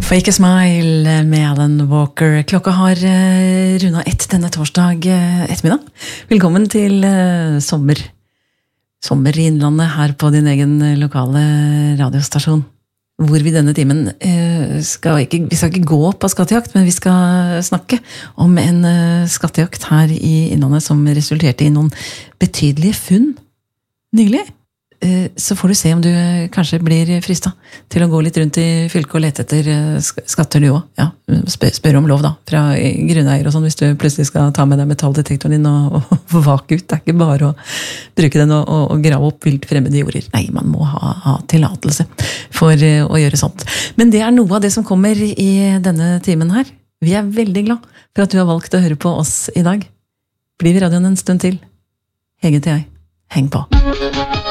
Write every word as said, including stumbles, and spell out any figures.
Fake a Smile med Alan Walker. Klokka har uh, runda ett denne torsdag uh, ettermiddag. Velkommen til uh, sommer. Sommer i Innlandet her på din egen uh, lokale radiostasjon. Hvor vi denne timen uh, skal ikke, vi skal ikke gå på skattejakt, men vi skal snakke om en uh, skattejakt her i Innlandet som resulterte i noen betydelige funn nylig. Så får du se om du kanskje blir fristet til å gå litt rundt i fylket og lete etter skatter du også. Ja, spør, spør om lov da, fra grunneier og sånn, hvis du plutselig skal ta med deg metalldetektoren din og, og vake ut. Det er ikke bare å bruke den og, og, og grave opp vilt fremmede jorder. Nei, man må ha, ha tillatelse for å gjøre sånt. Men det er noe av det som kommer i denne timen her. Vi er veldig glad for at du har valgt å høre på oss i dag. Blir vi radioen en stund til? Hege til jeg. Heng på!